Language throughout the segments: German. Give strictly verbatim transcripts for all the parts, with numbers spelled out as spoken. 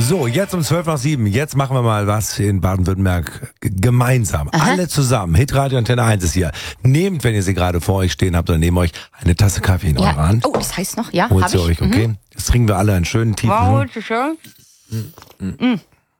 So, jetzt um zwölf nach sieben. Jetzt machen wir mal was in Baden-Württemberg g- gemeinsam. Aha. Alle zusammen. Hitradio Antenne eins ist hier. Nehmt, wenn ihr sie gerade vor euch stehen habt, oder neben euch eine Tasse Kaffee in eurer Ja. Hand. Oh, das heißt noch, ja, Holt hab sie ich. euch, okay? Mhm. Jetzt trinken wir alle einen schönen tiefen. Wow, schön. Mhm.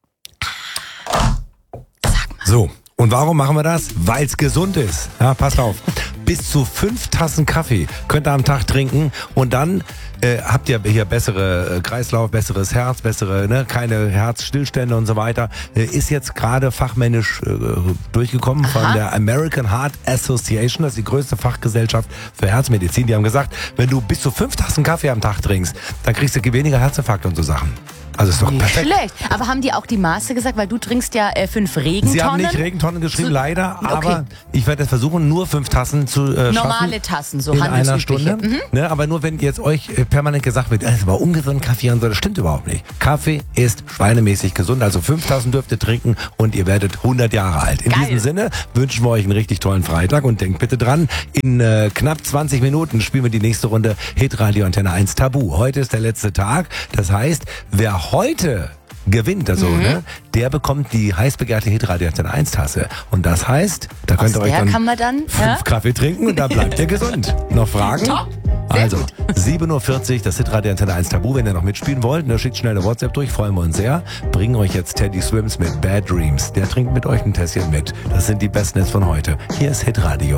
Sag mal. So, und warum machen wir das? Weil es gesund ist. Ja, passt auf. Bis zu fünf Tassen Kaffee könnt ihr am Tag trinken und dann äh, habt ihr hier bessere äh, Kreislauf, besseres Herz, bessere, ne, keine Herzstillstände und so weiter. Äh, ist jetzt gerade fachmännisch äh, durchgekommen von Aha. der American Heart Association. Das ist die größte Fachgesellschaft für Herzmedizin. Die haben gesagt, wenn du bis zu fünf Tassen Kaffee am Tag trinkst, dann kriegst du weniger Herzinfarkt und so Sachen. Also ist doch Nicht perfekt. schlecht. Aber haben die auch die Maße gesagt, weil du trinkst ja äh, fünf Regentonnen? Sie haben nicht Regentonnen geschrieben, Zu- leider, Okay. aber ich werde jetzt versuchen, nur fünf Tassen zu äh, schaffen. Normale Tassen, so in einer handelsübliche. Stunde. Mhm. Ne, aber nur wenn jetzt euch äh, permanent gesagt wird, es war ungesund Kaffee und so, das stimmt überhaupt nicht. Kaffee ist schweinemäßig gesund, also fünf Tassen dürft ihr trinken und ihr werdet hundert Jahre alt. In Geil. diesem Sinne wünschen wir euch einen richtig tollen Freitag und denkt bitte dran, in äh, knapp zwanzig Minuten spielen wir die nächste Runde Hitradio Antenne eins Tabu. Heute ist der letzte Tag, das heißt, wer heute gewinnt, also, Mhm. ne, der bekommt die heiß begehrte Hitradio Antenne eins Tasse. Und das heißt, da könnt ihr Aus euch der dann kann man dann, fünf ja? Kaffee trinken und dann bleibt ihr gesund. Noch Fragen? Top. Sehr Also, gut. sieben Uhr vierzig, das Hitradio Antenne eins Tabu. Wenn ihr noch mitspielen wollt, ne, schickt schnell eine WhatsApp durch, freuen wir uns sehr. Bringen euch jetzt Teddy Swims mit Bad Dreams. Der trinkt mit euch ein Tässchen mit. Das sind die besten Hits von heute. Hier ist Hitradio.